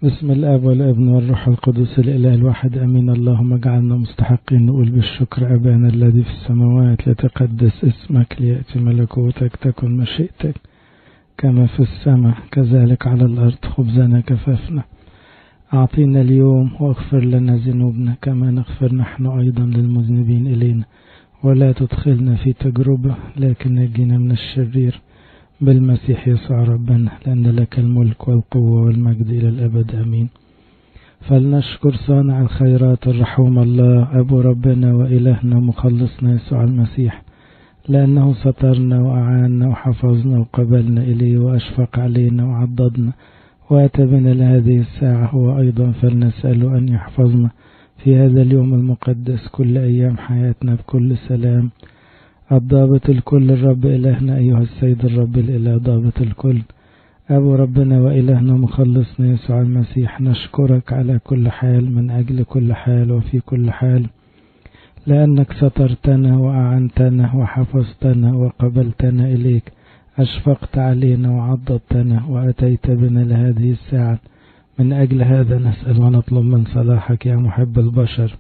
بسم الآب والابن والروح القدس الإله الواحد أمين. اللهم اجعلنا مستحقين نقول بالشكر أبانا الذي في السماوات، لتقدس اسمك، ليأتي ملكوتك، تكن مشيئتك كما في السماء كذلك على الأرض. خبزنا كفافنا أعطينا اليوم، واغفر لنا ذنوبنا كما نغفر نحن أيضا للمذنبين إلينا، ولا تدخلنا في تجربة لكن نجينا من الشرير بالمسيح يسوع ربنا، لأن لك الملك والقوة والمجد إلى الأبد أمين. فلنشكر صانع الخيرات الرحوم الله أبو ربنا وإلهنا مخلصنا يسوع المسيح، لأنه سترنا وأعاننا وحفظنا وقبلنا إليه وأشفق علينا وعضدنا وأتى بنا لهذه الساعة. هو أيضا فلنسأله أن يحفظنا في هذا اليوم المقدس كل أيام حياتنا بكل سلام. الضابط الكل الرب إلهنا أيها السيد الرب الإله ضابط الكل أبو ربنا وإلهنا مخلصنا يسوع المسيح، نشكرك على كل حال من أجل كل حال وفي كل حال، لأنك سترتنا وأعنتنا وحفظتنا وقبلتنا إليك، أشفقت علينا وعضدتنا وأتيت بنا لهذه الساعة. من أجل هذا نسأل ونطلب من صلاحك يا محب البشر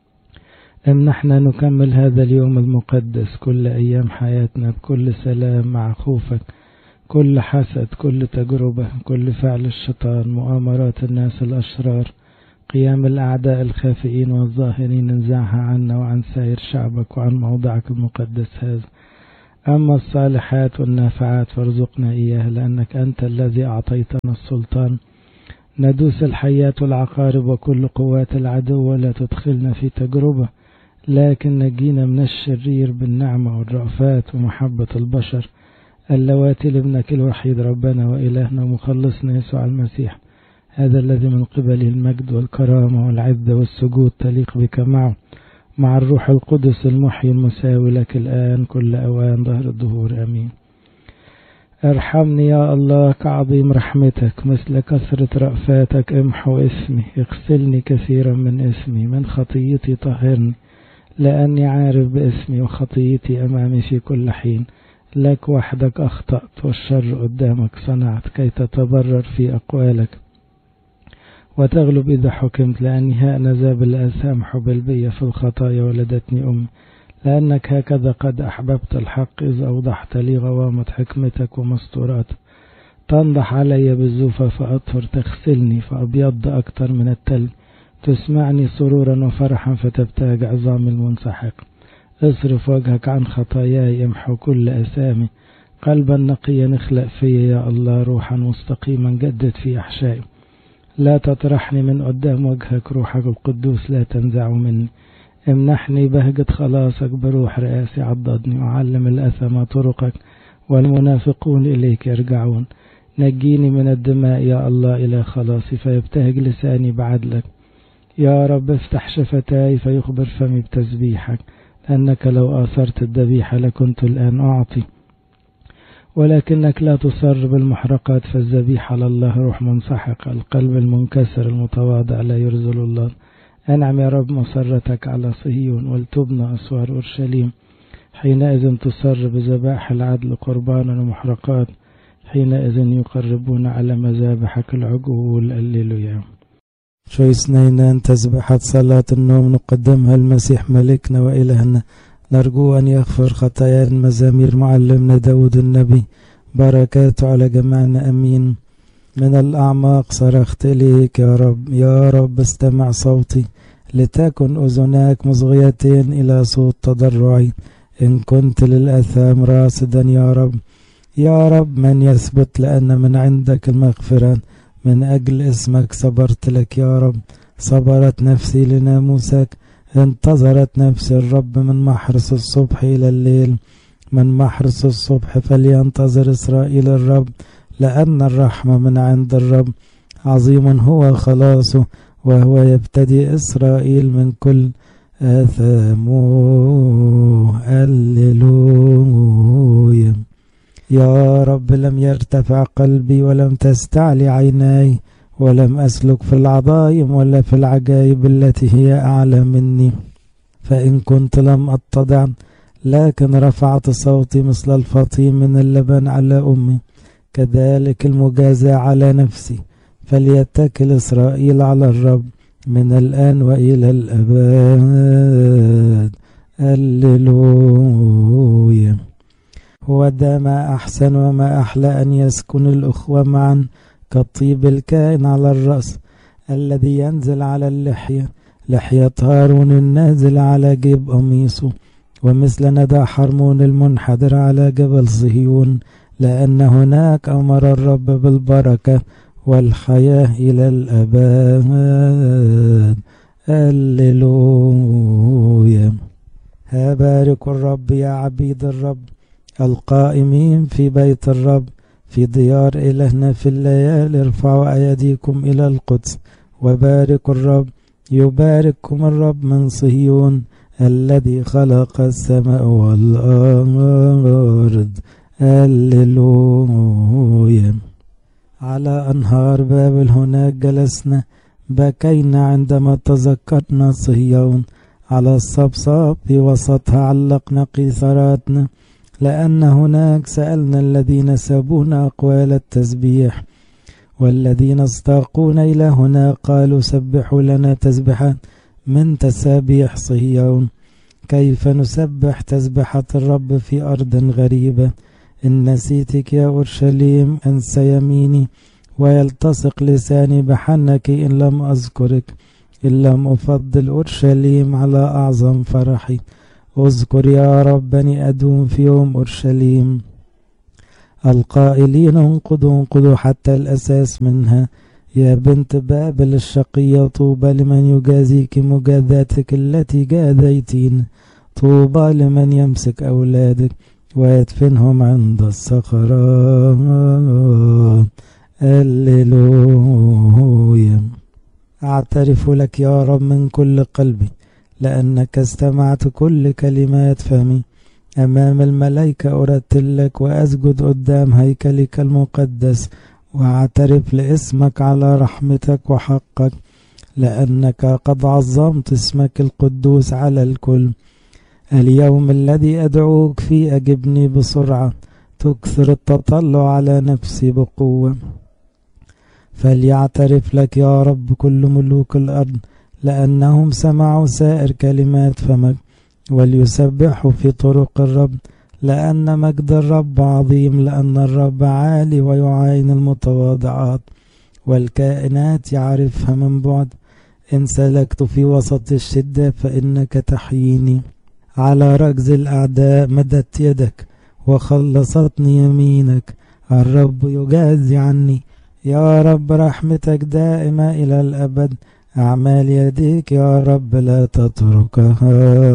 أن نحن نكمل هذا اليوم المقدس كل أيام حياتنا بكل سلام مع خوفك، كل حسد، كل تجربة، كل فعل الشيطان، مؤامرات الناس الأشرار، قيام الأعداء الخافئين والظاهرين، انزعها عنا وعن سائر شعبك وعن موضعك المقدس هذا. أما الصالحات والنافعات فارزقنا إياها، لأنك أنت الذي أعطيتنا السلطان ندوس الحيات والعقارب وكل قوات العدو، ولا تدخلنا في تجربة لكن نجينا من الشرير بالنعمة والرأفات ومحبة البشر اللواتي لابنك الوحيد ربنا وإلهنا ومخلصنا يسوع المسيح، هذا الذي من قبله المجد والكرامة والعزة والسجود تليق بك معه، مع الروح القدس المحيي المساوي لك الآن كل أوان ظهر الدهور آمين. ارحمني يا الله كعظيم رحمتك، مثل كثرة رأفاتك امحو اسمي، اغسلني كثيرا من اسمي، من خطيتي طهرني، لأني عارف باسمي وخطيتي أمامي في كل حين. لك وحدك أخطأت والشر قدامك صنعت، كي تتبرر في أقوالك وتغلب إذا حكمت، لأني هأنذا بالآثام حبل بي في الخطايا ولدتني أمي، لأنك هكذا قد أحببت الحق إذ أوضحت لي غوامة حكمتك ومستورات. تنضح علي بالزوفة فأطهر، تغسلني فأبيض أكتر من التلج، تسمعني سرورا وفرحا فتبتهج عظام المنسحق. اصرف وجهك عن خطاياي، امحو كل أثامي، قلبا نقيا اخلق في يا الله، روحا مستقيما جدد في أحشائي. لا تطرحني من قدام وجهك، روحك القدوس لا تنزع مني. امنحني بهجة خلاصك بروح رئاسي، عضدني وعلم الأثم طرقك والمنافقون إليك يرجعون. نجيني من الدماء يا الله إلى خلاصي، فيبتهج لساني بعدلك. يا رب افتح شفتاي فيخبر فمي بتسبيحك، لأنك لو آثرت الذبيحة لكنت الآن أعطي، ولكنك لا تصر بالمحرقات، فالذبيحة لله روح منسحق، القلب المنكسر المتواضع لا يرذل الله. أنعم يا رب مسرتك على صهيون، ولتبنى أسوار أورشليم، حينئذ تصر بذبائح العدل قربانا ومحرقات، حينئذ يقربون على مذابحك العجول. الليلويا. شوي سنينان تسبحة صلاة النوم نقدمها المسيح ملكنا وإلهنا، نرجو أن يغفر خطايا المزامير معلمنا داود النبي، بركاته على جميعنا أمين. من الأعماق صرخت إليك يا رب، يا رب استمع صوتي، لتكن أذناك مصغيتين إلى صوت تضرعي، إن كنت للأثام راصدا يا رب. يا رب من يثبت، لأن من عندك المغفرة، من أجل اسمك صبرت لك يا رب. صبرت نفسي لناموسك، انتظرت نفسي الرب، من محرس الصبح إلى الليل، من محرس الصبح فلينتظر إسرائيل الرب، لأن الرحمة من عند الرب، عظيم هو خلاصه، وهو يبتدي إسرائيل من كل آثامه. هللويا. يا رب لم يرتفع قلبي ولم تستعلي عيناي، ولم أسلك في العظائم ولا في العجائب التي هي أعلى مني، فإن كنت لم أتضع، لكن رفعت صوتي مثل الفطيم من اللبن على أمي، كذلك المجازاة على نفسي، فليتكل إسرائيل على الرب من الآن وإلى الأبد. هللويا. هو ده ما أحسن وما أحلى أن يسكن الأخوة معا كالطيب الكائن على الرأس الذي ينزل على اللحية، لحية هارون النازل على جيب قميصه، ومثل ندى حرمون المنحدر على جبل صهيون، لأن هناك أمر الرب بالبركة والحياة إلى الأبد. هللويا. ها بارك الرب يا عبيد الرب القائمين في بيت الرب في ديار إلهنا في الليالي. ارفعوا أيديكم إلى القدس وبارك الرب، يبارككم الرب من صهيون الذي خلق السماء والأرض. هللويا. على أنهار بابل هناك جلسنا، بكينا عندما تذكرنا صهيون، على الصبصاب في وسطها علقنا قيثاراتنا، لأن هناك سألنا الذين سابونا أقوال التسبيح، والذين استاقون إلى هنا قالوا سبحوا لنا تسبحا من تسابيح صهيون. كيف نسبح تسبحة الرب في أرض غريبة؟ إن نسيتك يا أورشليم أنسى يميني، ويلتصق لساني بحنك إن لم أذكرك، إن لم أفضل أورشليم على أعظم فرحي. اذكر يا رب بني أدوم في يوم أورشليم، القائلين انقضوا حتى الأساس منها. يا بنت بابل الشقية، طوبى لمن يجازيك مجازاتك التي جاذيتين، طوبى لمن يمسك أولادك ويدفنهم عند الصخرة. هللويا. أعترف لك يا رب من كل قلبي، لأنك استمعت كل كلمات فمي. أمام الملائكة أرتل لك وأسجد قدام هيكلك المقدس، وأعترف لاسمك على رحمتك وحقك، لأنك قد عظمت اسمك القدوس على الكل. اليوم الذي أدعوك فيه أجبني بسرعة، تكثر التطلع على نفسي بقوة. فليعترف لك يا رب كل ملوك الأرض، لأنهم سمعوا سائر كلمات فمك، وليسبحوا في طرق الرب، لأن مجد الرب عظيم. لأن الرب عالي ويعاين المتواضعات، والكائنات يعرفها من بعد. إن سلكت في وسط الشدة فإنك تحييني، على ركز الأعداء مددت يدك وخلصتني يمينك. الرب يجازي عني، يا رب رحمتك دائمة إلى الأبد. أعمال يديك يا رب لا تتركها.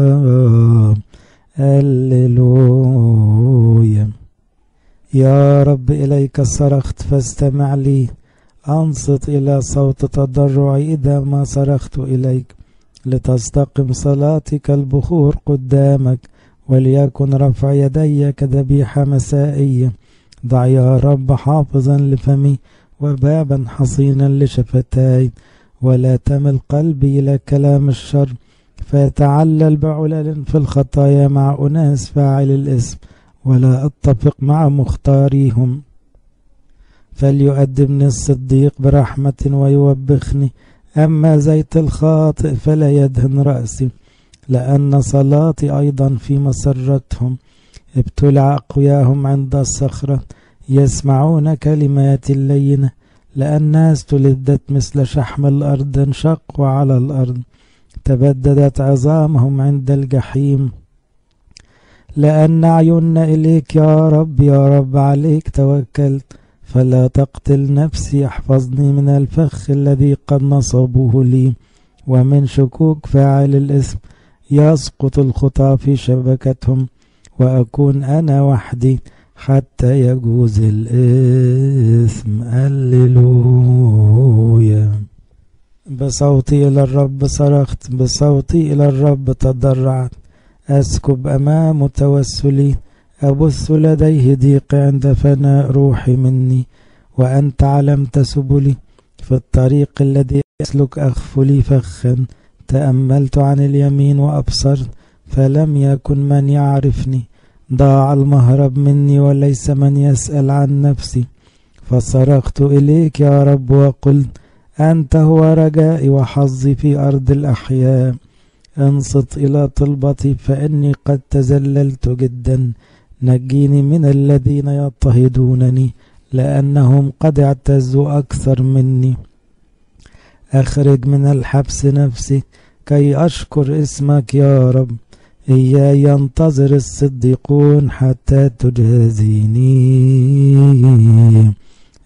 هللويا. يا رب إليك صرخت فاستمع لي، أنصت إلى صوت تضرعي إذا ما صرخت إليك. لتستقم صلاتي كالبخور قدامك، وليكن رفع يدي كذبيحة مسائية. ضع يا رب حافظا لفمي وبابا حصينا لشفتاي، ولا تمل قلبي إلى كلام الشر، فيتعلل بعلل في الخطايا مع أناس فاعل الإثم، ولا أتفق مع مختاريهم. فليؤدبني الصديق برحمة ويوبخني، أما زيت الخاطئ فلا يدهن رأسي. لأن صلاتي أيضا في مسرتهم، ابتلع أقوياهم عند الصخرة، يسمعون كلمات اللينة. لأنها تلدت مثل شحم الأرض، انشقوا على الأرض، تبددت عظامهم عند الجحيم. لأن عيوننا إليك يا رب، يا رب عليك توكلت. فلا تقتل نفسي، احفظني من الفخ الذي قد نصبوه لي، ومن شكوك فاعل الإثم. يسقط الخطى في شبكتهم، وأكون أنا وحدي حتى يجوز الإثم. هللويا. بصوتي إلى الرب صرخت، بصوتي إلى الرب تضرعت. أسكب أمام توسلي، أبث لديه ضيق عند فناء روحي مني. وأنت علمت سبلي، في الطريق الذي أسلك أخف لي فخا. تأملت عن اليمين وأبصرت، فلم يكن من يعرفني. ضاع المهرب مني وليس من يسأل عن نفسي. فصرخت إليك يا رب وقلت أنت هو رجائي وحظي في أرض الأحياء. انصت إلى طلبتي فإني قد تذللت جدا. نجيني من الذين يضطهدونني لأنهم قد اعتزوا أكثر مني. أخرج من الحبس نفسي كي أشكر اسمك يا رب. إياي ينتظر الصديقون حتى تجازيني.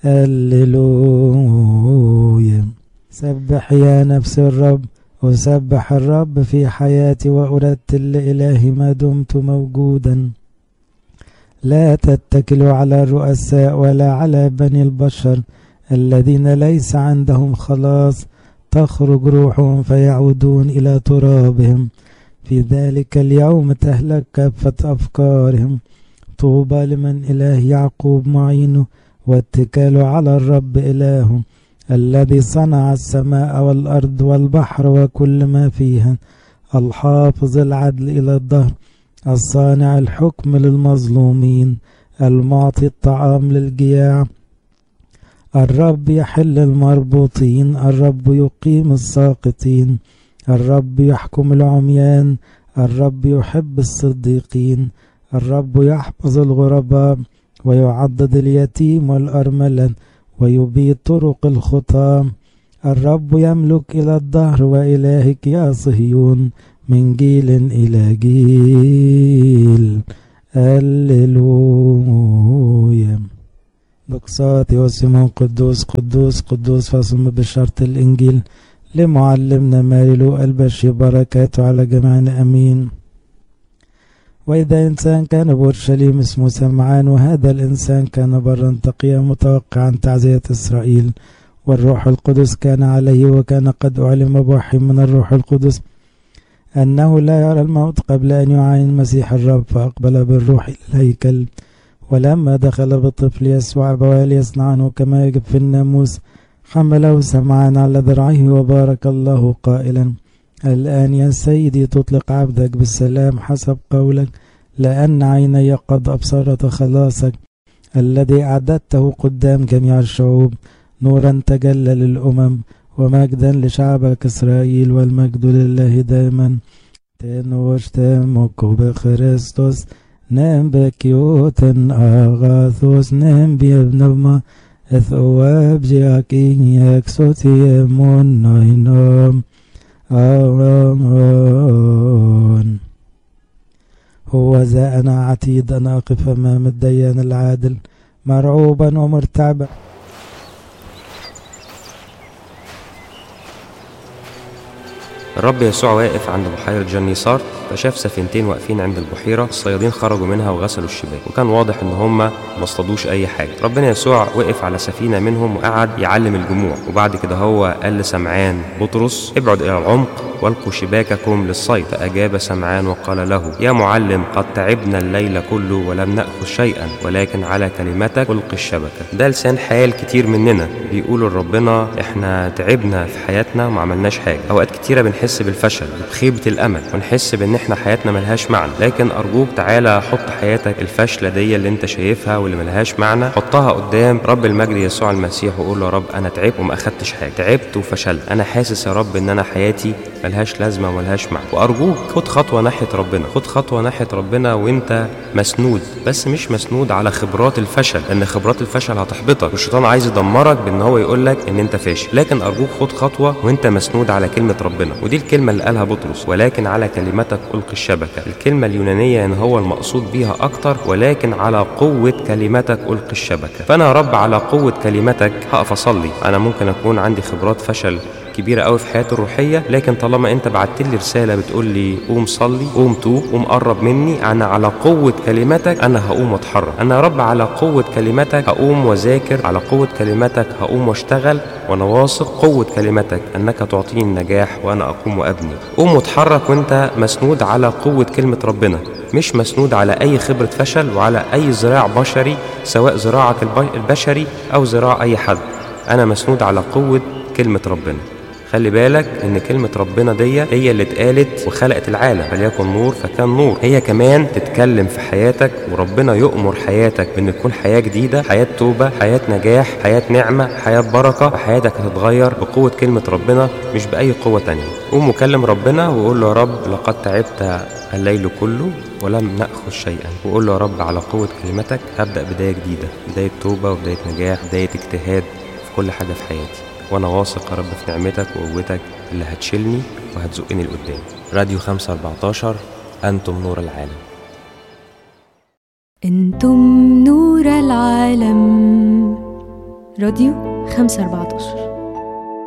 هللويا. سبح يا نفس الرب، أسبح الرب في حياتي وأرتل لإلهي ما دمت موجودا. لا تتكلوا على الرؤساء ولا على بني البشر الذين ليس عندهم خلاص، تخرج روحهم فيعودون إلى ترابهم. في ذلك اليوم تهلك كافة أفكارهم. طوبى لمن إله يعقوب معينه، واتكال على الرب إلهه، الذي صنع السماء والأرض والبحر وكل ما فيها، الحافظ العدل إلى الدهر، الصانع الحكم للمظلومين، المعطي الطعام للجياع. الرب يحل المربوطين، الرب يقيم الساقطين، الرب يحكم العميان، الرب يحب الصديقين، الرب يحفظ الغرباء ويعضد اليتيم والأرملة ويبيد طرق الخطاة. الرب يملك إلى الدهر وإلهك يا صهيون من جيل إلى جيل. هللويا. بقصاتي وسمون قدوس قدوس قدوس فاصل بشارة الإنجيل لمعلمنا ماريلو البشي، بركاته على جميعنا أمين. وإذا إنسان كان بأورشليم اسمه سمعان، وهذا الإنسان كان برا تقيا متوقعا تعزية إسرائيل، والروح القدس كان عليه، وكان قد أعلم بوحي من الروح القدس أنه لا يرى الموت قبل أن يعاين مسيح الرب. فأقبل بالروح إلى الهيكل، ولما دخل بالطفل يسوع أبواه ليصنعانه كما يجب في الناموس، حمله سمعان على ذراعه وبارك الله قائلا: الآن يا سيدي تطلق عبدك بالسلام حسب قولك، لأن عيني قد أبصرت خلاصك الذي أعددته قدام جميع الشعوب، نورا تجلى للأمم ومجدا لشعبك إسرائيل، والمجد لله دائما. تنوشتمك بخريستوس نم بكيوتن أغاثوس نم بيبنما اثواب جاكين يكسوتي من ناينام. آمين. هو ذا أنا عتيد أن أقف أمام الديان العادل مرعوبا ومرتعبا. الرب يسوع واقف عند بحيرة جنيسار، فشاف سفينتين واقفين عند البحيرة. الصيادين خرجوا منها وغسلوا الشباك، وكان واضح ان هم ما اصطادوش اي حاجة. ربنا يسوع وقف على سفينة منهم وقعد يعلم الجموع، وبعد كده هو قال لسمعان بطرس: ابعد الى العمق والقوا شباككم للصيد. فأجاب سمعان وقال له: يا معلم، قد تعبنا الليل كله ولم نأخذ شيئا، ولكن على كلمتك ألقي الشبكة. ده لسان حال كتير مننا بيقولوا لربنا: احنا تعبنا في حياتنا وما عملناش حاجة. اوقات كتيرة بنحس بالفشل وبخيبة الامل، ونحس بان احنا حياتنا ملهاش معنى. لكن ارجوك تعالى حط حياتك الفاشلة دي اللي انت شايفها واللي ملهاش معنى، حطها قدام رب المجد يسوع المسيح وقول له: يا رب انا تعبت وما اخدتش حاجة، تعبت وفشلت، انا حاسس يا رب ان انا حياتي ملهاش لازمة وملهاش معنى. وارجوك خد خطوة ناحية ربنا، خد خطوة ناحية ربنا وانت مسنود، بس مش مسنود على خبرات الفشل، لان خبرات الفشل هتحبطك، والشيطان عايز يدمرك بان هو يقولك ان انت فاشل. لكن ارجوك خد خطوة وانت مسنود على كلمة ربنا، ودي الكلمة اللي قالها بطرس: ولكن على كلمتك ألقي الشبكة. الكلمة اليونانية ان هو المقصود بيها اكتر، ولكن على قوة كلمتك ألقي الشبكة. فانا يا رب على قوة كلمتك هقف اصلي. انا ممكن اكون عندي خبرات فشل كبيرة قوي في حياتي الروحية، لكن طالما انت بعت لي رسالة بتقول لي قوم صلي، قوم توب، قوم قرب مني، انا على قوة كلمتك انا هقوم واتحرك. انا يا رب على قوة كلمتك هقوم واذاكر، على قوة كلمتك هقوم واشتغل، وانا واثق قوة كلمتك انك تعطيني النجاح وانا اقوم وابني. قوم واتحرك وانت مسنود على قوة كلمة ربنا، مش مسنود على اي خبرة فشل وعلى اي ذراع بشري، سواء ذراعك البشري او ذراع اي حد. انا مسنود على قوة كلمة ربنا. خلي بالك ان كلمة ربنا دي هي اللي اتقالت وخلقت العالم، فليكن نور فكان نور. هي كمان تتكلم في حياتك، وربنا يؤمر حياتك بان تكون حياة جديدة، حياة توبة، حياة نجاح، حياة نعمة، حياة بركة. وحياتك هتتغير بقوة كلمة ربنا مش بأي قوة تانية. قوم وكلم ربنا وقول له يا رب لقد تعبت الليل كله ولم نأخذ شيئا، وقول له يا رب على قوة كلمتك هبدأ بداية جديدة، بداية توبة وبداية نجاح، بداية اجتهاد في كل حاجة في حياتي. وانا واثق يا رب في نعمتك وقوتك اللي هتشيلني وهتزقني لقدام. راديو 514، أنتم نور العالم. أنتم نور العالم. راديو 514.